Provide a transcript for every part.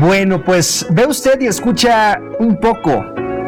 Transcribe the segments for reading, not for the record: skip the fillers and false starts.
Bueno, pues ve usted y escucha un poco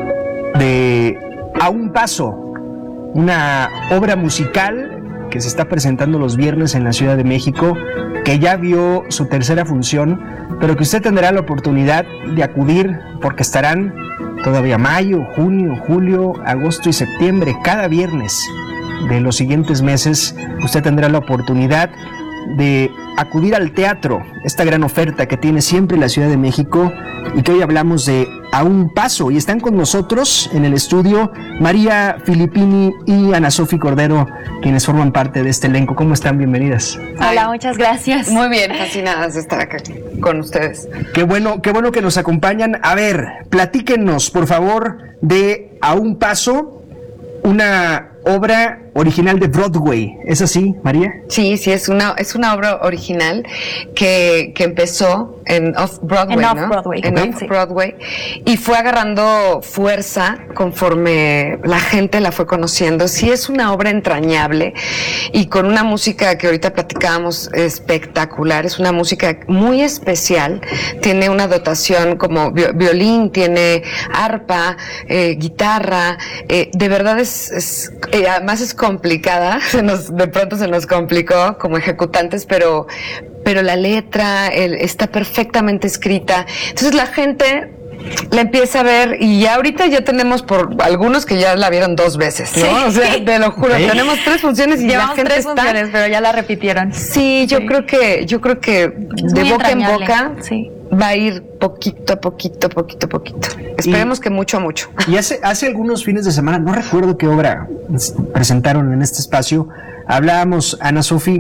de A un Paso, una obra musical que se está presentando los viernes en la Ciudad de México, que ya vio su tercera función, pero que usted tendrá la oportunidad de acudir porque estarán todavía mayo, junio, julio, agosto y septiembre, cada viernes de los siguientes meses. Usted tendrá la oportunidad de acudir al teatro, esta gran oferta que tiene siempre la Ciudad de México y que hoy hablamos de A un Paso. Y están con nosotros en el estudio María Filippini y Ana Sofía Cordero, quienes forman parte de este elenco. ¿Cómo están? Bienvenidas. Hola, muchas gracias. Muy bien, fascinadas de estar acá con ustedes. Qué bueno que nos acompañan. A ver, platíquenos, por favor, de A un Paso, una obra original de Broadway. ¿Es así, María? Sí, es una obra original que empezó en Off-Broadway, ¿no? Off-Broadway. En Okay, Off-Broadway. Y fue agarrando fuerza conforme la gente la fue conociendo. Sí, es una obra entrañable y con una música que ahorita platicábamos espectacular. Es una música muy especial. Tiene una dotación como violín, tiene arpa, guitarra. De verdad además es complicada, de pronto se nos complicó como ejecutantes, pero la letra está perfectamente escrita. Entonces la gente la empieza a ver y ya ahorita ya tenemos por algunos que ya la vieron 2 veces, ¿no? Sí. O sea, te lo juro, tenemos 3 funciones y llevamos la gente 3 funciones, pero ya la repitieron. Sí, yo creo que de boca en boca sí, va a ir poquito a poquito. Esperemos que mucho a mucho. Y hace algunos fines de semana, no recuerdo qué obra presentaron en este espacio, hablábamos, Ana Sofía,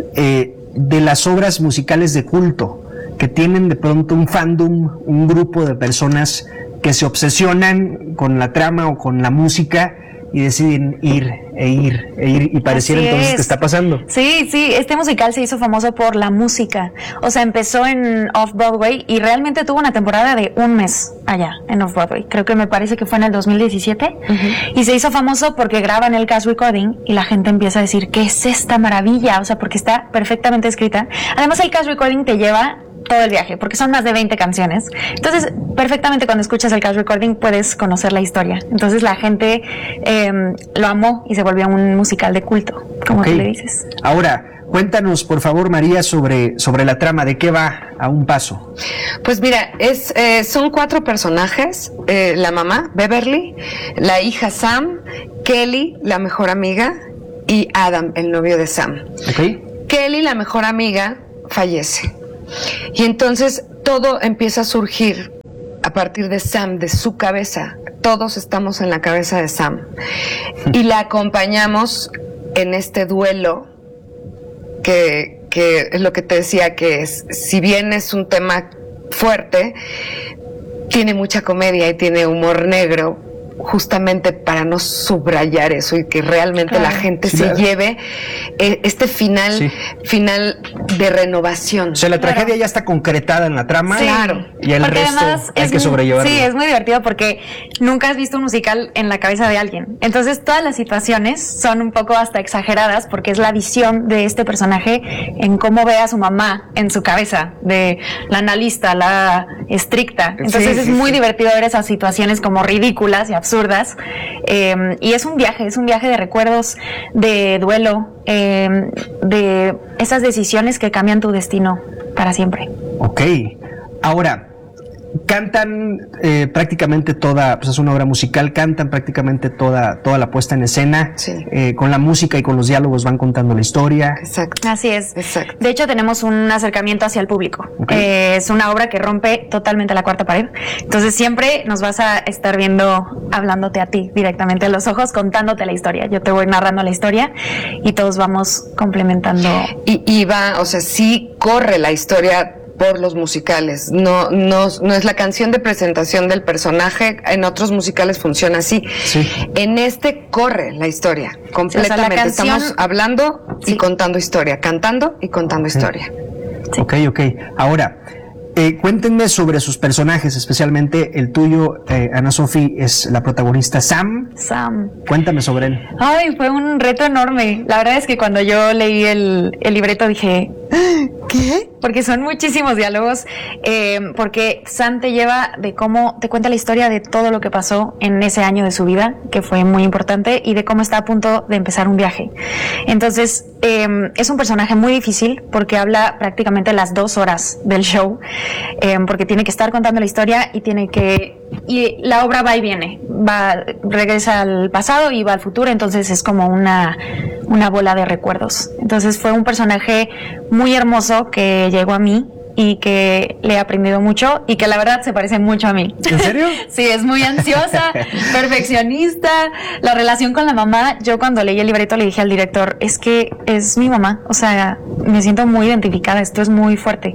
de las obras musicales de culto, que tienen de pronto un fandom, un grupo de personas que se obsesionan con la trama o con la música y deciden ir y pareciera entonces que está pasando. Sí, este musical se hizo famoso por la música. O sea, empezó en Off-Broadway y realmente tuvo una temporada de 1 mes allá en Off-Broadway. Creo que me parece que fue en el 2017. Y se hizo famoso porque graban el cast recording y la gente empieza a decir, ¿qué es esta maravilla? O sea, porque está perfectamente escrita. Además, el cast recording te lleva todo el viaje, porque son más de 20 canciones. Entonces, perfectamente cuando escuchas el cast recording puedes conocer la historia. Entonces la gente lo amó y se volvió un musical de culto, como tú le dices. Ahora, cuéntanos, por favor, María, sobre la trama. ¿De qué va A un Paso? Pues mira, son 4 personajes. La mamá, Beverly, la hija Sam, Kelly, la mejor amiga, y Adam, el novio de Sam. Kelly, la mejor amiga, fallece. Y entonces todo empieza a surgir a partir de Sam, de su cabeza. Todos estamos en la cabeza de Sam. Y la acompañamos en este duelo que es lo que te decía, que si bien es un tema fuerte, tiene mucha comedia y tiene humor negro, justamente para no subrayar eso y que realmente la gente se lleve este final de renovación. O sea, la tragedia ya está concretada en la trama. Claro. Y el resto hay que sobrellevarlo. Sí, es muy divertido porque nunca has visto un musical en la cabeza de alguien. Entonces todas las situaciones son un poco hasta exageradas porque es la visión de este personaje en cómo ve a su mamá en su cabeza, de la analista, la estricta. Entonces es muy divertido ver esas situaciones como ridículas y absurdas. Y es un viaje de recuerdos, de duelo, de esas decisiones que cambian tu destino para siempre. Ok. Ahora, cantan prácticamente toda, pues es una obra musical, cantan prácticamente toda la puesta en escena. Con la música y con los diálogos van contando la historia. Exacto. Así es. Exacto. De hecho, tenemos un acercamiento hacia el público. Es una obra que rompe totalmente la cuarta pared. Entonces, siempre nos vas a estar viendo, hablándote a ti directamente a los ojos, contándote la historia. Yo te voy narrando la historia y todos vamos complementando. Y va, o sea, sí corre la historia por los musicales, no es la canción de presentación del personaje. En otros musicales funciona así. En este corre la historia completamente. O sea, la canción, estamos hablando y contando historia, cantando y contando historia. Ok. Ahora, Cuéntenme sobre sus personajes, especialmente el tuyo, Ana Sofi, es la protagonista Sam. Cuéntame sobre él. Ay, fue un reto enorme. La verdad es que cuando yo leí el libreto dije, ¿qué? Porque son muchísimos diálogos, porque Sam te lleva de cómo, te cuenta la historia de todo lo que pasó en ese año de su vida, que fue muy importante, y de cómo está a punto de empezar un viaje. Entonces, es un personaje muy difícil porque habla prácticamente las 2 horas del show, porque tiene que estar contando la historia y la obra va y viene, regresa al pasado y va al futuro, entonces es como una bola de recuerdos. Entonces fue un personaje muy hermoso que llegó a mí y que le he aprendido mucho y que la verdad se parece mucho a mí. ¿En serio? Sí, es muy ansiosa, perfeccionista. La relación con la mamá, yo cuando leí el libreto le dije al director, es que es mi mamá, o sea, me siento muy identificada, esto es muy fuerte.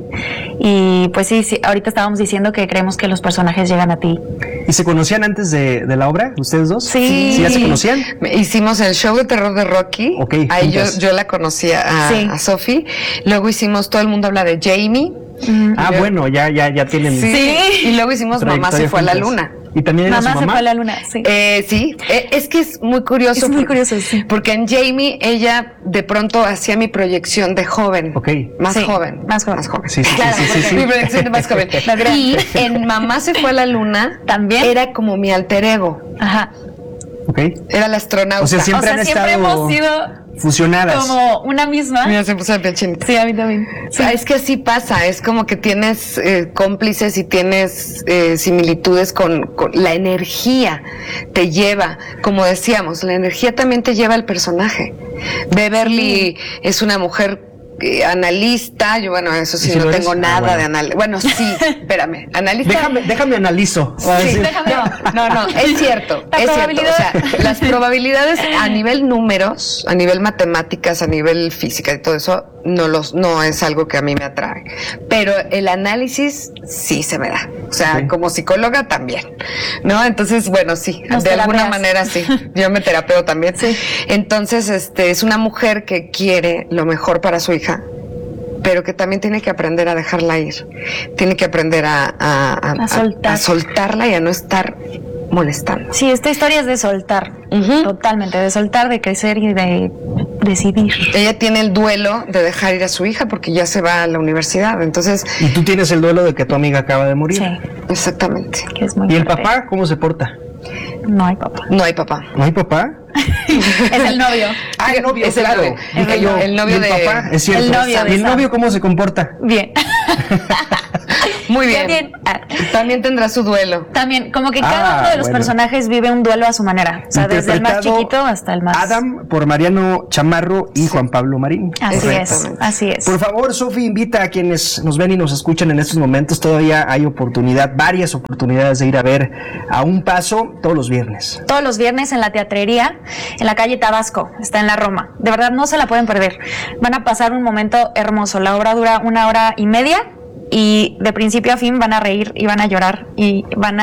Y pues sí, ahorita estábamos diciendo que creemos que los personajes llegan a ti. ¿Y se conocían antes de la obra, ustedes dos? Sí. ¿Sí ya se conocían? Hicimos el show de terror de Rocky. Okay, ahí yo la conocía a Sofi. Luego hicimos Todo el mundo habla de Jamie. Bueno, ya tienen. Sí. Y luego hicimos Mamá se fue a la luna. ¿Y también era su mamá? Se fue a la luna, sí. Sí, es que es muy curioso. Es muy curioso, sí. Porque en Jamie ella de pronto hacía mi proyección de joven. Más joven. Sí. Claro, mi proyección de más joven. Y en Mamá se fue a la luna también era como mi alter ego. Ajá. Era la astronauta. O sea, siempre hemos sido fusionadas. Como una misma. Mira, se puso la piel chinita. Sí, a mí también. Sí. Es que así pasa, es como que tienes cómplices y tienes similitudes con la energía, te lleva, como decíamos, la energía también te lleva al personaje. Beverly es una mujer analista, yo eso sí no tengo nada de analista. Bueno, sí, espérame, analista. Déjame analizo. Sí, no, es cierto, es cierto. O sea, las probabilidades a nivel números, a nivel matemáticas, a nivel física y todo eso, no es algo que a mí me atrae. Pero el análisis sí se me da. O sea, como psicóloga también, ¿no? Entonces, sí, de alguna manera sí. Yo me terapeo también. Sí. Entonces, es una mujer que quiere lo mejor para su hija, pero que también tiene que aprender a dejarla ir. Tiene que aprender a soltarla y a no estar molestando. Sí, esta historia es de soltar, totalmente, de soltar, de crecer y de decidir. Ella tiene el duelo de dejar ir a su hija porque ya se va a la universidad, entonces... Y tú tienes el duelo de que tu amiga acaba de morir. Sí. Exactamente. Que es muy ¿Y fuerte. el papá cómo se porta? No hay papá. No hay papá. ¿No hay papá? Es el novio. El novio, es claro. El novio de... papá, es cierto. El novio de ¿Y el novio cómo se comporta? Bien. Muy bien. También tendrá su duelo. También, como que cada uno de los personajes vive un duelo a su manera. O sea, desde el más chiquito hasta el más... Adam por Mariano Chamarro y Juan Pablo Marín. Así es. Por favor, Sofi, invita a quienes nos ven y nos escuchan en estos momentos. Todavía hay varias oportunidades de ir a ver A un Paso todos los viernes. Todos los viernes en la teatrería, en la calle Tabasco, está en la Roma. De verdad, no se la pueden perder. Van a pasar un momento hermoso. La obra dura 1 hora y media y de principio a fin van a reír y van a llorar y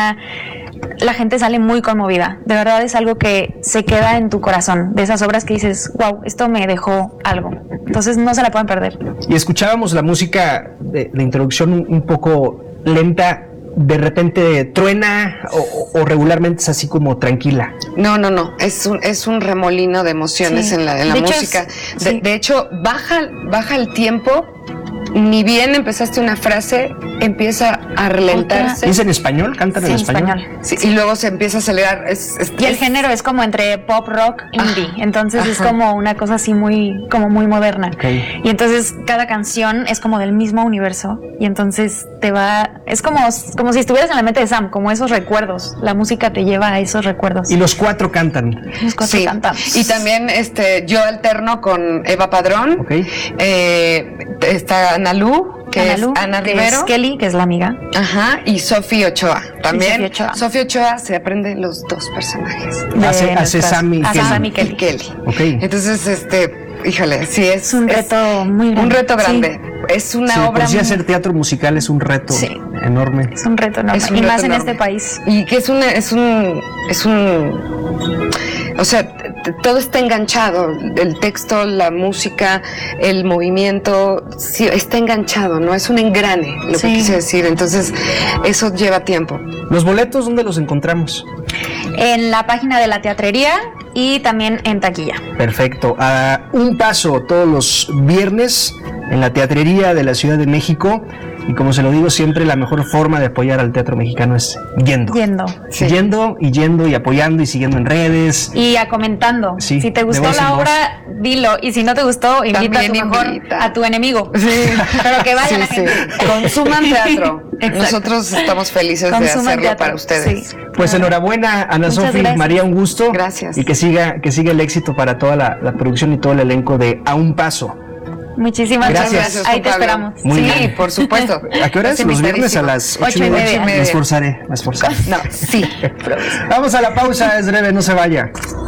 la gente sale muy conmovida. De verdad es algo que se queda en tu corazón, de esas obras que dices, wow, esto me dejó algo. Entonces no se la pueden perder. Y escuchábamos la música de introducción un poco lenta. ¿De repente truena o regularmente es así como tranquila? No, es un remolino de emociones en la música. De hecho, baja el tiempo, ni bien empezaste una frase, empieza a relentarse. ¿Es en español? ¿Cantan en español? Sí, y luego se empieza a acelerar. Y el género es como entre pop, rock, indie. Entonces es como una cosa así muy moderna. Okay. Y entonces cada canción es como del mismo universo. Y entonces es como si estuvieras en la mente de Sam, como esos recuerdos. La música te lleva a esos recuerdos. Y los 4 cantan. Los 4 cantamos. Y también yo alterno con Eva Padrón. Okay. Está Analú, que es Ana Rivero. Es Kelly, que es la amiga. Ajá, y Sofi Ochoa. También Sofi Ochoa se aprende los 2 personajes. Hace Sam y Kelly. Okay. Entonces, híjole, sí es un reto muy grande. Un reto grande. es una Sí, obra... por sí hacer teatro musical es un reto enorme. Es un reto enorme. Y más en este país. Y que es un o sea, todo está enganchado, el texto, la música, el movimiento, sí, está enganchado, ¿no? Es un engrane, lo que quise decir. Entonces, eso lleva tiempo. ¿Los boletos dónde los encontramos? En la página de la teatrería y también en taquilla. Perfecto. A Un Paso todos los viernes en la teatrería de la Ciudad de México. Y como se lo digo siempre, la mejor forma de apoyar al teatro mexicano es yendo. Sí. Yendo y apoyando y siguiendo en redes. Y comentando. Sí, si te gustó la obra, dilo. Y si no te gustó, invita a tu enemigo. Sí. Pero que vaya la gente. Consuman teatro. Nosotros estamos felices de hacerlo teatro para ustedes. Sí. Pues enhorabuena, Ana Sofi, María, un gusto. Gracias. Y que siga el éxito para toda la producción y todo el elenco de A Un Paso. Muchísimas gracias. Ahí te esperamos. Muy bien. Por supuesto. ¿A qué hora es? Los viernes a las 8:30. Me esforzaré. No, sí. Vamos a la pausa, es breve, no se vaya.